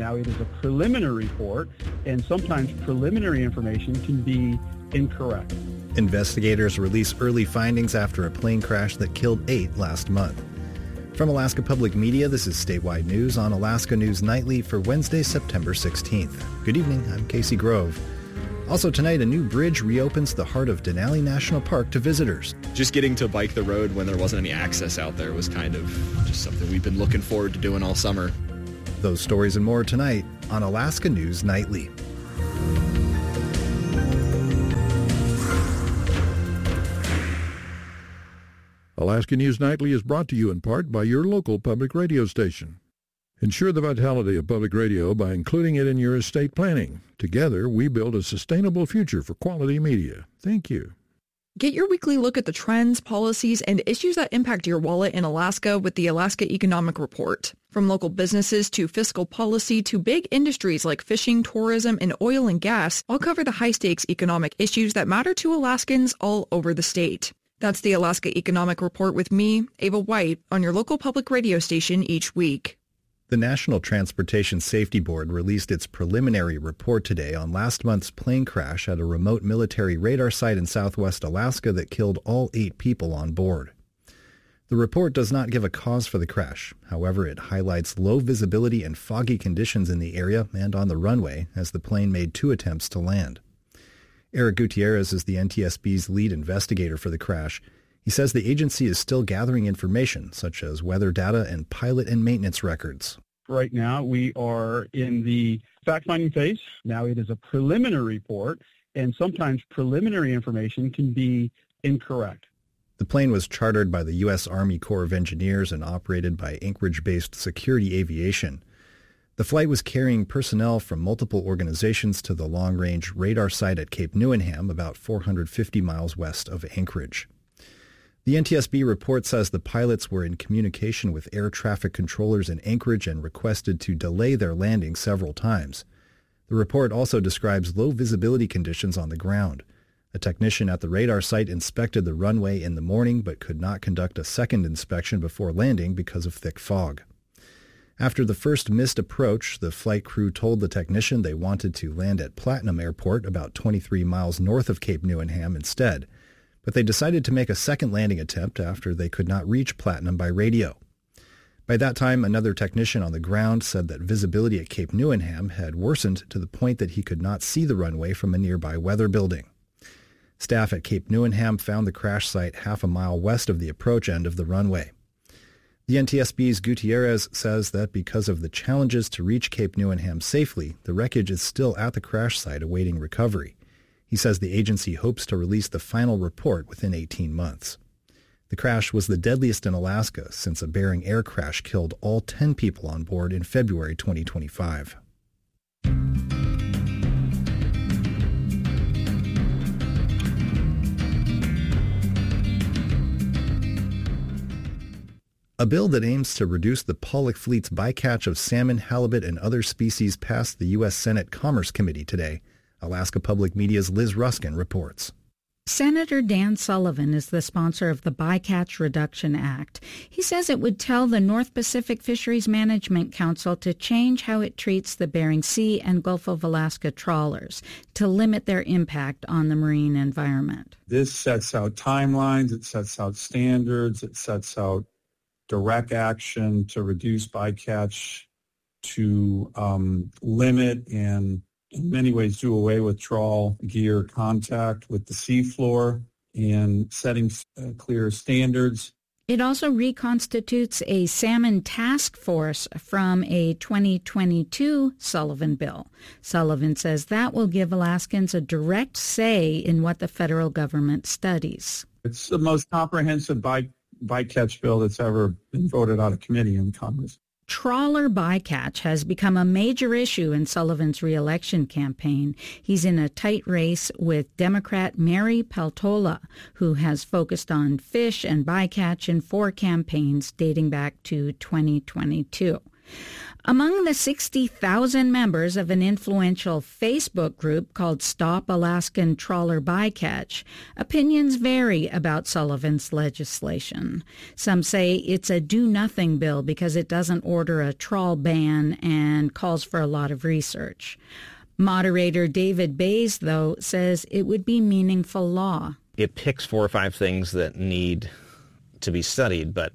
Now, it is a preliminary report, and sometimes preliminary information can be incorrect. Investigators release early findings after a plane crash that killed 8 last month. From Alaska Public Media, this is Statewide News on Alaska News Nightly for Wednesday, September 16th. Good evening, I'm Casey Grove. Also tonight, a new bridge reopens the heart of Denali National Park to visitors. Just getting to bike the road when there wasn't any access out there was kind of just something we've been looking forward to doing all summer. Those stories and more tonight on Alaska News Nightly. Alaska News Nightly is brought to you in part by your local public radio station. Ensure the vitality of public radio by including it in your estate planning. Together, we build a sustainable future for quality media. Thank you. Get your weekly look at the trends, policies, and issues that impact your wallet in Alaska with the Alaska Economic Report. From local businesses to fiscal policy to big industries like fishing, tourism, and oil and gas, I'll cover the high-stakes economic issues that matter to Alaskans all over the state. That's the Alaska Economic Report with me, Ava White, on your local public radio station each week. The National Transportation Safety Board released its preliminary report today on last month's plane crash at a remote military radar site in southwest Alaska that killed all 8 people on board. The report does not give a cause for the crash. However, it highlights low visibility and foggy conditions in the area and on the runway as the plane made 2 attempts to land. Eric Gutierrez is the NTSB's lead investigator for the crash. He says the agency is still gathering information, such as weather data and pilot and maintenance records. Right now, we are in the fact-finding phase. Now, it is a preliminary report, and sometimes preliminary information can be incorrect. The plane was chartered by the U.S. Army Corps of Engineers and operated by Anchorage-based Security Aviation. The flight was carrying personnel from multiple organizations to the long-range radar site at Cape Newenham, about 450 miles west of Anchorage. The NTSB report says the pilots were in communication with air traffic controllers in Anchorage and requested to delay their landing several times. The report also describes low visibility conditions on the ground. A technician at the radar site inspected the runway in the morning but could not conduct a second inspection before landing because of thick fog. After the first missed approach, the flight crew told the technician they wanted to land at Platinum Airport, about 23 miles north of Cape Newenham instead. But they decided to make a second landing attempt after they could not reach Platinum by radio. By that time, another technician on the ground said that visibility at Cape Newenham had worsened to the point that he could not see the runway from a nearby weather building. Staff at Cape Newenham found the crash site half a mile west of the approach end of the runway. The NTSB's Gutierrez says that because of the challenges to reach Cape Newenham safely, the wreckage is still at the crash site awaiting recovery. He says the agency hopes to release the final report within 18 months. The crash was the deadliest in Alaska since a Bering air crash killed all 10 people on board in February 2025. A bill that aims to reduce the Pollock fleet's bycatch of salmon, halibut, and other species passed the U.S. Senate Commerce Committee today. Alaska Public Media's Liz Ruskin reports. Senator Dan Sullivan is the sponsor of the Bycatch Reduction Act. He says it would tell the North Pacific Fisheries Management Council to change how it treats the Bering Sea and Gulf of Alaska trawlers to limit their impact on the marine environment. This sets out timelines, it sets out standards, it sets out direct action to reduce bycatch, to limit and in many ways do away with trawl gear contact with the seafloor and setting clear standards. It also reconstitutes a salmon task force from a 2022 Sullivan bill. Sullivan says that will give Alaskans a direct say in what the federal government studies. It's the most comprehensive bycatch bill that's ever been voted out of committee in Congress. Trawler bycatch has become a major issue in Sullivan's re-election campaign. He's in a tight race with Democrat Mary Peltola, who has focused on fish and bycatch in 4 campaigns dating back to 2022. Among the 60,000 members of an influential Facebook group called Stop Alaskan Trawler Bycatch, opinions vary about Sullivan's legislation. Some say it's a do-nothing bill because it doesn't order a trawl ban and calls for a lot of research. Moderator David Bays, though, says it would be meaningful law. It picks 4 or 5 things that need to be studied, but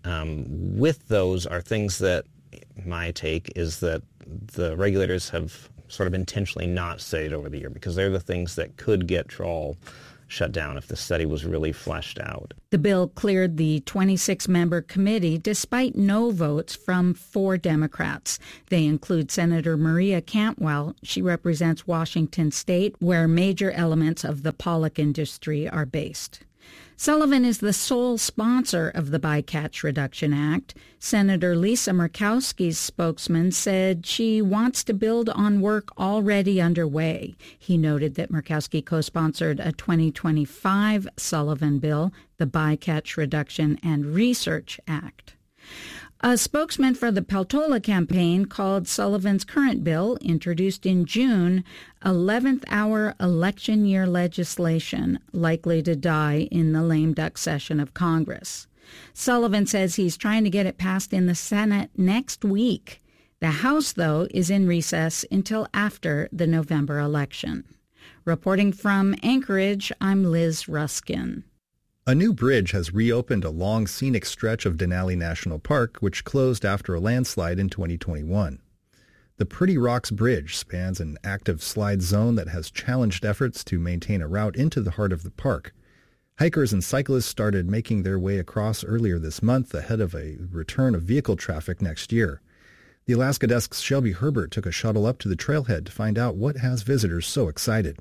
with those are things that my take is that the regulators have sort of intentionally not studied over the year because they're the things that could get trawl shut down if the study was really fleshed out. The bill cleared the 26-member committee despite no votes from 4 Democrats. They include Senator Maria Cantwell. She represents Washington State, where major elements of the pollock industry are based. Sullivan is the sole sponsor of the Bycatch Reduction Act. Senator Lisa Murkowski's spokesman said she wants to build on work already underway. He noted that Murkowski co-sponsored a 2025 Sullivan bill, the Bycatch Reduction and Research Act. A spokesman for the Peltola campaign called Sullivan's current bill, introduced in June, 11th hour election year legislation likely to die in the lame duck session of Congress. Sullivan says he's trying to get it passed in the Senate next week. The House, though, is in recess until after the November election. Reporting from Anchorage, I'm Liz Ruskin. A new bridge has reopened a long scenic stretch of Denali National Park, which closed after a landslide in 2021. The Pretty Rocks Bridge spans an active slide zone that has challenged efforts to maintain a route into the heart of the park. Hikers and cyclists started making their way across earlier this month ahead of a return of vehicle traffic next year. The Alaska Desk's Shelby Herbert took a shuttle up to the trailhead to find out what has visitors so excited.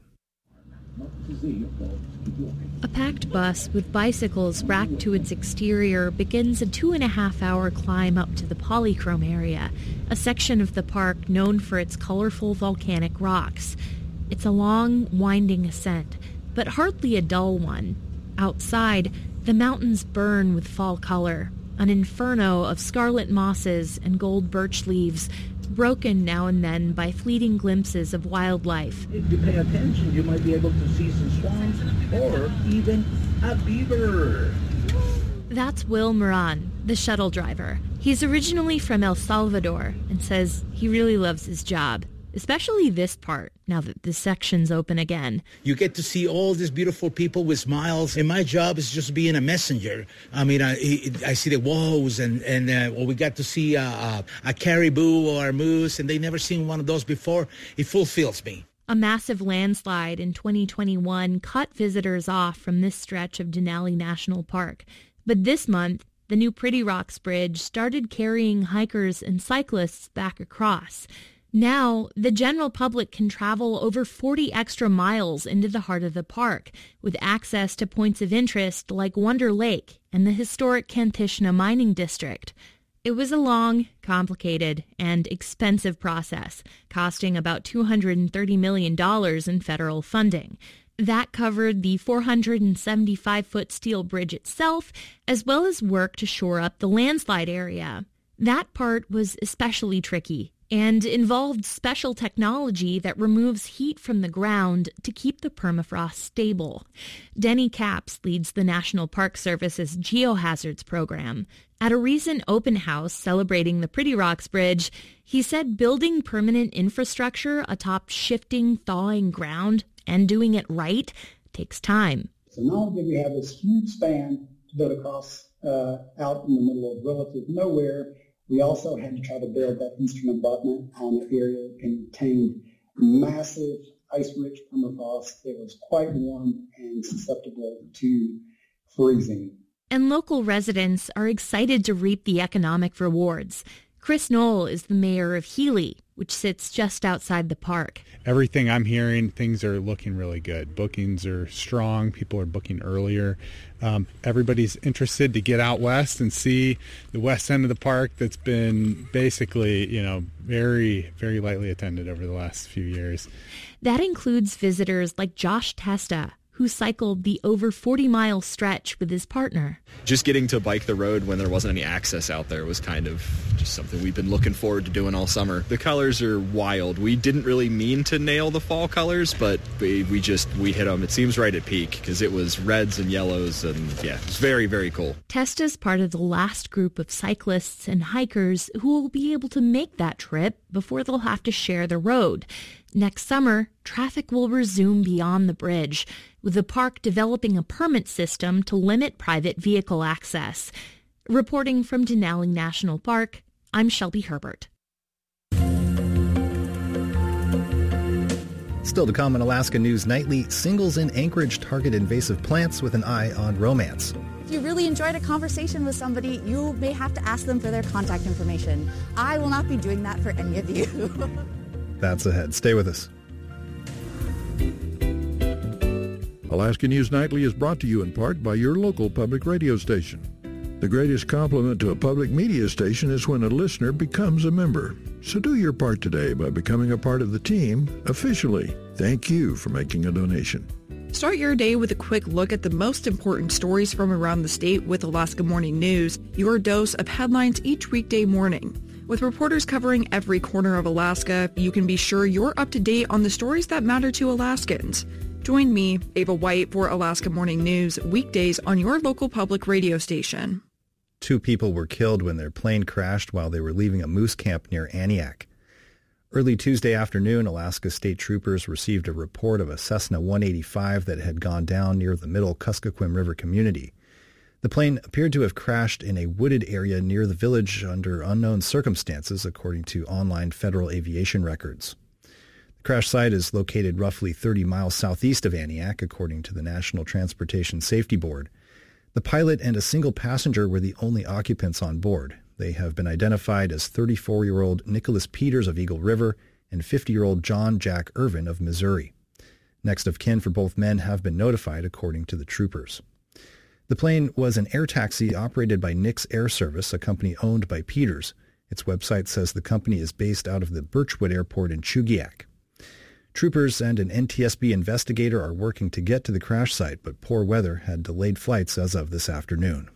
A packed bus with bicycles racked to its exterior begins a 2.5-hour climb up to the Polychrome area, a section of the park known for its colorful volcanic rocks. It's a long, winding ascent, but hardly a dull one. Outside, the mountains burn with fall color, an inferno of scarlet mosses and gold birch leaves, broken now and then by fleeting glimpses of wildlife. If you pay attention, you might be able to see some swans or even a beaver. That's Will Moran, the shuttle driver. He's originally from El Salvador and says he really loves his job, especially this part, now that the section's open again. You get to see all these beautiful people with smiles, and my job is just being a messenger. I mean, I see the woes, and we got to see a caribou or a moose, and they never seen one of those before. It fulfills me. A massive landslide in 2021 cut visitors off from this stretch of Denali National Park. But this month, the new Pretty Rocks Bridge started carrying hikers and cyclists back across. Now, the general public can travel over 40 extra miles into the heart of the park, with access to points of interest like Wonder Lake and the historic Kantishna Mining District. It was a long, complicated, and expensive process, costing about $230 million in federal funding. That covered the 475-foot steel bridge itself, as well as work to shore up the landslide area. That part was especially tricky and involved special technology that removes heat from the ground to keep the permafrost stable. Denny Capps leads the National Park Service's Geohazards program. At a recent open house celebrating the Pretty Rocks Bridge, he said building permanent infrastructure atop shifting, thawing ground and doing it right takes time. So not only do we have this huge span to build across out in the middle of relative nowhere, we also had to try to build that eastern abutment on an area that contained massive ice-rich permafrost. It was quite warm and susceptible to freezing. And local residents are excited to reap the economic rewards. Chris Knoll is the mayor of Healy, which sits just outside the park. Everything I'm hearing, things are looking really good. Bookings are strong. People are booking earlier. Everybody's interested to get out west and see the west end of the park that's been basically, very, very lightly attended over the last few years. That includes visitors like Josh Testa, who cycled the over 40-mile stretch with his partner. Just getting to bike the road when there wasn't any access out there was kind of just something we've been looking forward to doing all summer. The colors are wild. We didn't really mean to nail the fall colors, but we hit them. It seems right at peak because it was reds and yellows, and yeah, it's very, very cool. Testa's part of the last group of cyclists and hikers who will be able to make that trip before they'll have to share the road. Next summer, traffic will resume beyond the bridge, with the park developing a permit system to limit private vehicle access. Reporting from Denali National Park, I'm Shelby Herbert. Still to come on Alaska News Nightly, singles in Anchorage target invasive plants with an eye on romance. If you really enjoyed a conversation with somebody, you may have to ask them for their contact information. I will not be doing that for any of you. That's ahead. Stay with us. Alaska News Nightly is brought to you in part by your local public radio station. The greatest compliment to a public media station is when a listener becomes a member. So do your part today by becoming a part of the team officially. Thank you for making a donation. Start your day with a quick look at the most important stories from around the state with Alaska Morning News, your dose of headlines each weekday morning. With reporters covering every corner of Alaska, you can be sure you're up to date on the stories that matter to Alaskans. Join me, Ava White, for Alaska Morning News, weekdays on your local public radio station. 2 people were killed when their plane crashed while they were leaving a moose camp near Aniak. Early Tuesday afternoon, Alaska State Troopers received a report of a Cessna 185 that had gone down near the Middle Kuskokwim River community. The plane appeared to have crashed in a wooded area near the village under unknown circumstances, according to online federal aviation records. The crash site is located roughly 30 miles southeast of Aniak, according to the National Transportation Safety Board. The pilot and a single passenger were the only occupants on board. They have been identified as 34-year-old Nicholas Peters of Eagle River and 50-year-old John Jack Irvin of Missouri. Next of kin for both men have been notified, according to the troopers. The plane was an air taxi operated by Nix Air Service, a company owned by Peters. Its website says the company is based out of the Birchwood Airport in Chugiak. Troopers and an NTSB investigator are working to get to the crash site, but poor weather had delayed flights as of this afternoon.